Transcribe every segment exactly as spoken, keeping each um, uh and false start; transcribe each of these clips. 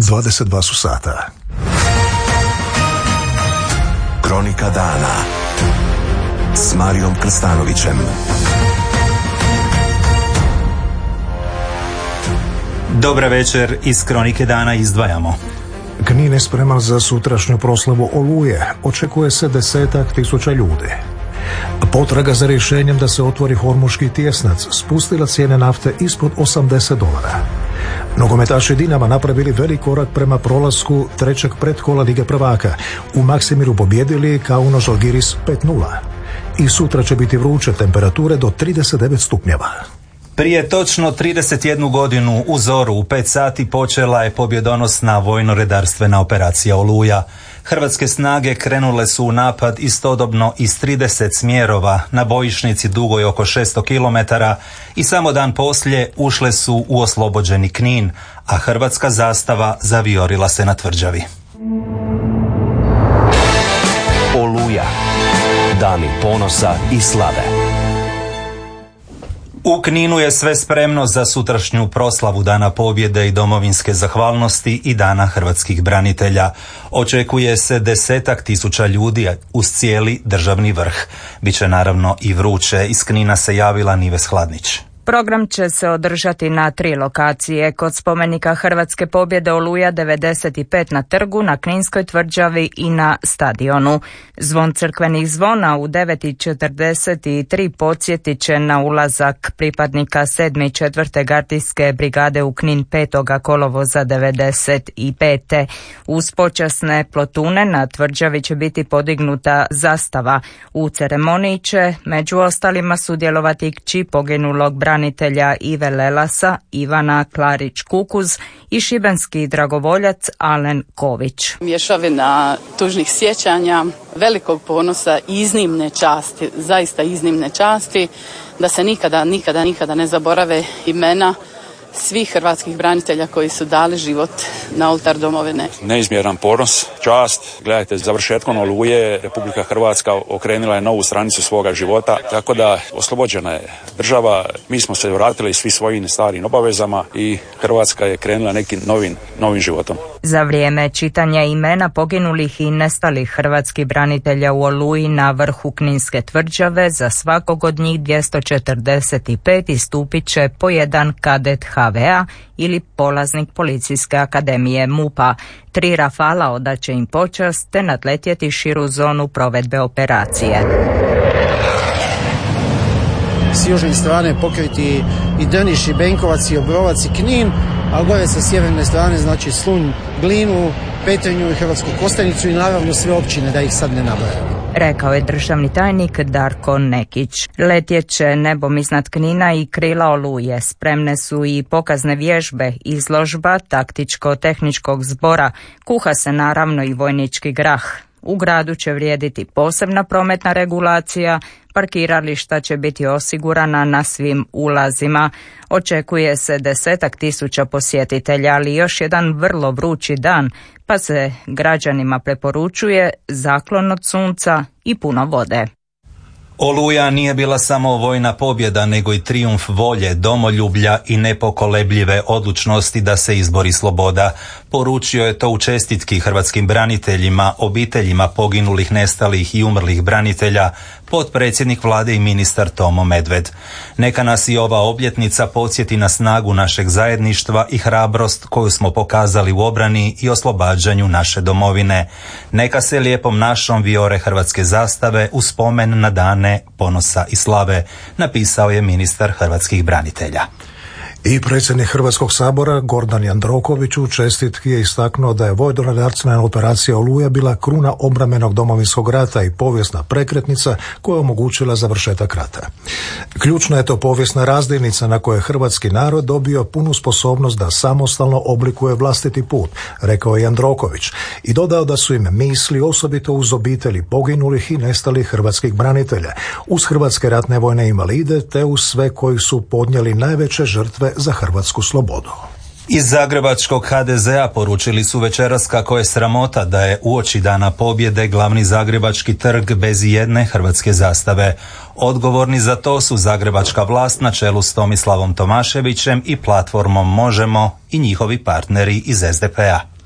dvadeset dva su sata. Kronika dana s Marijom Krstanovićem. Dobra večer, iz Kronike dana izdvajamo. Knin je spreman za sutrašnju proslavu Oluje. Očekuje se desetak tisuća ljudi. Potraga za rješenjem da se otvori Hormuški tjesnac spustila cijene nafte ispod osamdeset dolara. Nogometaši Dinama napravili velik korak prema prolasku trećeg pretkola Lige prvaka. U Maksimiru pobjedili Kauno Žalgiris pet nula. I sutra će biti vruće, temperature do trideset devet stupnjeva. Prije točno trideset jednu godinu u zoru u pet sati počela je pobjedonosna vojno-redarstvena operacija Oluja. Hrvatske snage krenule su u napad istodobno iz trideset smjerova na bojišnici dugoj oko šesto kilometara i samo dan poslije ušle su u oslobođeni Knin, a hrvatska zastava zavijorila se na tvrđavi. Oluja. Dani ponosa i slave. U Kninu je sve spremno za sutrašnju proslavu Dana pobjede i domovinske zahvalnosti i Dana hrvatskih branitelja. Očekuje se desetak tisuća ljudi uz cijeli državni vrh. Biće naravno i vruće. Iz Knina se javila Nives Hladnić. Program će se održati na tri lokacije, kod spomenika Hrvatske pobjede Oluja devedeset pet na trgu, na Kninskoj tvrđavi i na stadionu. Zvon crkvenih zvona u devet i četrdeset tri podsjetit će na ulazak pripadnika sedme i četvrte gardijske brigade u Knin petog kolovoza devedeset pete. Uz počasne plotune na tvrđavi će biti podignuta zastava. U ceremoniji će među ostalima sudjelovati kći poginulog branitelja Ive Lelasa, Ivana Klarić-Kukuz i šibenski dragovoljac Alen Ković. Mješavina tužnih sjećanja, velikog ponosa i iznimne časti, zaista iznimne časti, da se nikada, nikada, nikada ne zaborave imena svih hrvatskih branitelja koji su dali život na oltar domovine. Neizmjeran ponos, čast. Gledajte, završetkom Oluje Republika Hrvatska okrenula je novu stranicu svoga života, tako da oslobođena je država. Mi smo se vratili svi svojim starim obavezama i Hrvatska je krenula nekim novim, novim životom. Za vrijeme čitanja imena poginulih i nestalih hrvatskih branitelja u Oluji na vrhu Kninske tvrđave za svakog od njih dvjesto četrdeset pet istupit će po jedan kadet ha ve a ili polaznik Policijske akademije MUP-a. Tri Rafala odaće im počast te nadletjeti širu zonu provedbe operacije. S južne strane pokriti i Drniš i Benkovac i Obrovac i Knin, a gore sa sjeverne strane znači Slunj, Glinu, Petrinju i Hrvatsku Kostajnicu i naravno sve općine, da ih sad ne nabrajam. Rekao je državni tajnik Darko Nekić. Letjeće nebom iznad Knina i krila Oluje. Spremne su i pokazne vježbe, izložba taktičko-tehničkog zbora. Kuha se naravno i vojnički grah. U gradu će vrijediti posebna prometna regulacija, parkirališta će biti osigurana na svim ulazima. Očekuje se desetak tisuća posjetitelja, ali još jedan vrlo vrući dan, pa se građanima preporučuje zaklon od sunca i puno vode. Oluja nije bila samo vojna pobjeda, nego i trijumf volje, domoljublja i nepokolebljive odlučnosti da se izbori sloboda. Poručio je to u čestitki hrvatskim braniteljima, obiteljima poginulih, nestalih i umrlih branitelja, potpredsjednik vlade i ministar Tomo Medved. Neka nas i ova obljetnica podsjeti na snagu našeg zajedništva i hrabrost koju smo pokazali u obrani i oslobađanju naše domovine. Neka se lijepom našom vijore hrvatske zastave u spomen na dane ponosa i slave, napisao je ministar hrvatskih branitelja. I predsjednik Hrvatskog sabora Gordan Jandroković u čestitki je istaknuo da je vojno-redarstvena operacija Oluja bila kruna obrambenog Domovinskog rata i povijesna prekretnica koja je omogućila završetak rata. Ključna je to povijesna razdjelnica na kojoj je hrvatski narod dobio punu sposobnost da samostalno oblikuje vlastiti put, rekao je Jandroković, i dodao da su im misli osobito uz obitelji poginulih i nestalih hrvatskih branitelja, uz hrvatske ratne vojne invalide te uz sve koji su podnijeli najveće žrtve za hrvatsku slobodu. Iz zagrebačkog ha de ze a poručili su večeras kako je sramota da je uoči Dana pobjede glavni zagrebački trg bez jedne hrvatske zastave. Odgovorni za to su zagrebačka vlast na čelu s Tomislavom Tomaševićem i platformom Možemo i njihovi partneri iz es de pe a.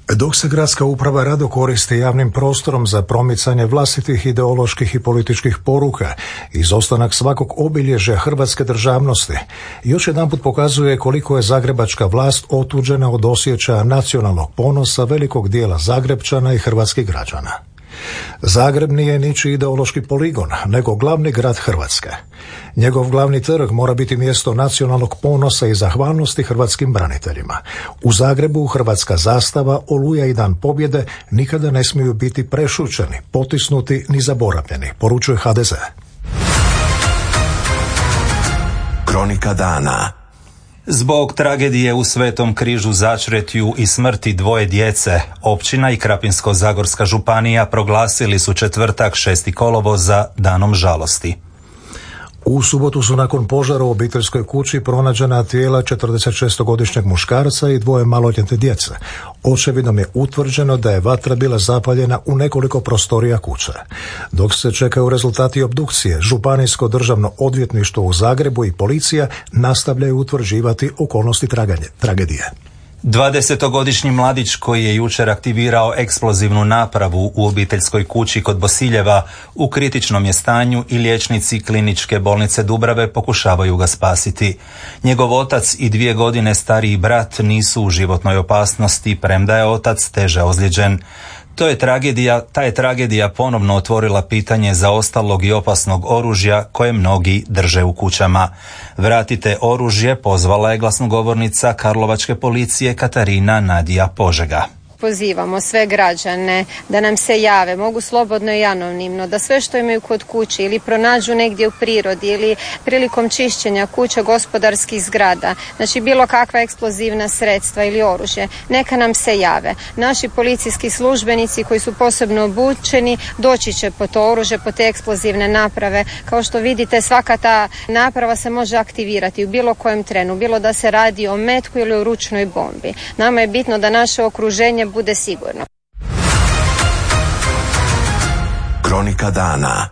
Dok se gradska uprava rado koristi javnim prostorom za promicanje vlastitih ideoloških i političkih poruka, izostanak svakog obilježja hrvatske državnosti, još jedanput pokazuje koliko je zagrebačka vlast otuđena od osjećaja nacionalnog ponosa velikog dijela Zagrepčana i hrvatskih građana. Zagreb nije ničiji ideološki poligon, nego glavni grad Hrvatske. Njegov glavni trg mora biti mjesto nacionalnog ponosa i zahvalnosti hrvatskim braniteljima. U Zagrebu hrvatska zastava, Oluja i Dan pobjede nikada ne smiju biti prešućeni, potisnuti ni zaboravljeni, poručuje ha de ze. Kronika dana. Zbog tragedije u Svetom Križu Začretju i smrti dvoje djece, općina i Krapinsko-zagorska županija proglasili su četvrtak šesti kolovoza danom žalosti. U subotu su nakon požara u obiteljskoj kući pronađena tijela četrdesetšestogodišnjeg muškarca i dvoje maloljetne djece. Očevidom je utvrđeno da je vatra bila zapaljena u nekoliko prostorija kuće. Dok se čekaju rezultati obdukcije, Županijsko državno odvjetništvo u Zagrebu i policija nastavljaju utvrđivati okolnosti tragedije. dvadesetogodišnji mladić koji je jučer aktivirao eksplozivnu napravu u obiteljskoj kući kod Bosiljeva u kritičnom je stanju i liječnici Kliničke bolnice Dubrave pokušavaju ga spasiti. Njegov otac i dvije godine stariji brat nisu u životnoj opasnosti, premda je otac teže ozlijeđen. To je tragedija, ta je tragedija ponovno otvorila pitanje zaostalog i opasnog oružja koje mnogi drže u kućama. Vratite oružje, pozvala je glasnogovornica Karlovačke policije Katarina Nadija Požega. Pozivamo sve građane da nam se jave, mogu slobodno i anonimno, da sve što imaju kod kuće ili pronađu negdje u prirodi ili prilikom čišćenja kuća, gospodarskih zgrada, znači bilo kakva eksplozivna sredstva ili oružje, neka nam se jave. Naši policijski službenici koji su posebno obučeni doći će po to oružje, po te eksplozivne naprave. Kao što vidite, svaka ta naprava se može aktivirati u bilo kojem trenu, bilo da se radi o metku ili o ručnoj bombi. Nama je bitno da naše okruženje bude sigurno. Kronika dana.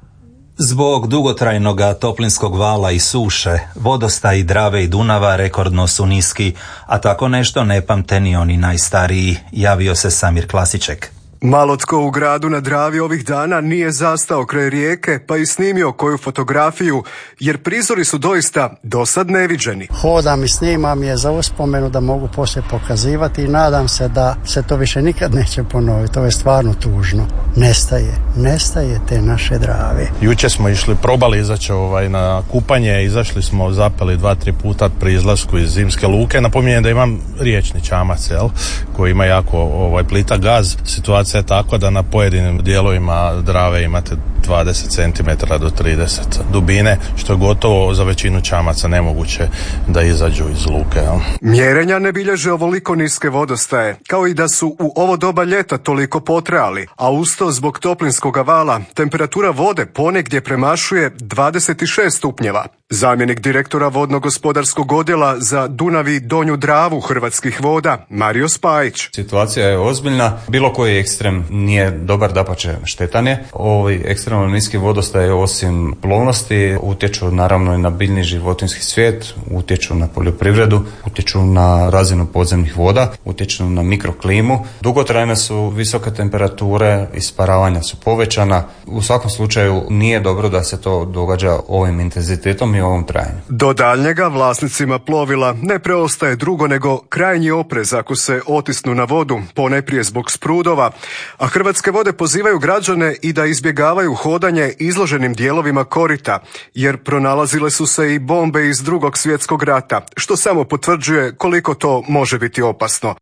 Zbog dugotrajnog toplinskog vala i suše, vodostaji Drave i Dunava rekordno su niski, a tako nešto ne pamte ni oni najstariji, javio se Samir Klasiček. Malo tko u gradu na Dravi ovih dana nije zastao kraj rijeke pa i snimio koju fotografiju, jer prizori su doista dosad neviđeni. Hodam i snimam je za uspomenu da mogu poslije pokazivati i nadam se da se to više nikad neće ponoviti. To je stvarno tužno. Nestaje, nestaje te naše Drave. Jučer smo išli, probali izaći ovaj, na kupanje, izašli smo, zapeli dva, tri puta pri izlasku iz Zimske luke. Napominjem da imam riječni čamac, jel, koji ima jako ovaj, plita gaz. Situacija je tako da na pojedinim dijelovima Drave imate dvadeset centimetara do trideset dubine, što je gotovo za većinu čamaca nemoguće da izađu iz luke. Jel? Mjerenja ne bilježe ovoliko niske vodostaje, kao i da su u ovo doba ljeta toliko potrajali, a usto zbog toplinskog vala temperatura vode ponegdje premašuje dvadeset šest stupnjeva. Zamjenik direktora vodno-gospodarskog odjela za Dunav i Donju Dravu Hrvatskih voda, Mario Spajić. Situacija je ozbiljna, bilo koji ekstrem nije dobar, dapače štetan je. Ovi ekstremno niski vodostaje osim plovnosti utječu naravno i na biljni životinjski svijet, utječu na poljoprivredu, utječu na razinu podzemnih voda, utječu na mikroklimu. Dugotrajne su visoke temperature, isparavanja su povećana. U svakom slučaju nije dobro da se to događa ovim intenzitetom i ovom trajanju. Do daljnjega vlasnicima plovila ne preostaje drugo nego krajnji oprez ako se otisnu na vodu, ponajprije zbog sprudova, a Hrvatske vode pozivaju građane i da izbjegavaju hodanje izloženim dijelovima korita, jer pronalazile su se i bombe iz Drugog svjetskog rata, što samo potvrđuje koliko to može biti opasno.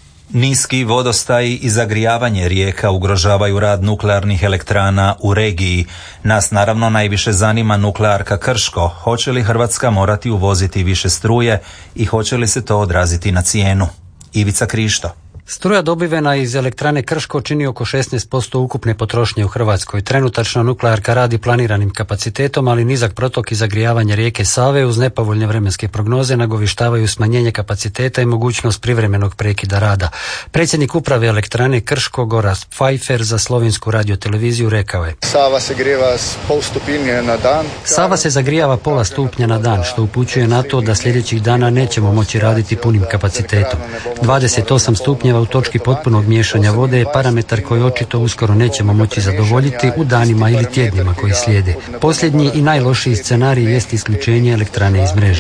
Niski vodostaji i zagrijavanje rijeka ugrožavaju rad nuklearnih elektrana u regiji. Nas naravno najviše zanima nuklearka Krško. Hoće li Hrvatska morati uvoziti više struje i hoće li se to odraziti na cijenu? Ivica Krišto. Struja dobivena iz elektrane Krško čini oko šesnaest posto ukupne potrošnje u Hrvatskoj. Trenutačno nuklearka radi planiranim kapacitetom, ali nizak protok i zagrijavanje rijeke Save uz nepovoljne vremenske prognoze nagovištavaju smanjenje kapaciteta i mogućnost privremenog prekida rada. Predsjednik uprave elektrane Krško Gorazd Pfeiffer za Slovensku radioteleviziju rekao je: Sava se grijeva s pol stupnje na dan. Sava se zagrijava pola stupnja na dan, što upućuje na to da sljedećih dana nećemo moći raditi punim kapacitetom. dvadeset osam stupnjeva stupnjeva u točki potpunog miješanja vode je parametar koji očito uskoro nećemo moći zadovoljiti u danima ili tjednima koji slijede. Posljednji i najlošiji scenarij jest isključenje elektrane iz mreže.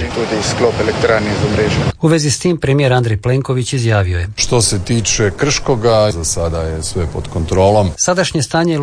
U vezi s tim premijer Andrej Plenković izjavio je: Što se tiče Krškoga, za sada je sve pod kontrolom. Sadašnje stanje